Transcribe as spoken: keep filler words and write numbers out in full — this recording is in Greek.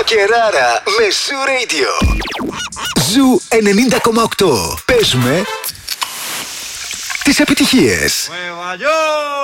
Καλοκαιράρα με Ζου Radio. Ζου ενενήντα κόμμα οκτώ. Παίζουμε τις επιτυχίες.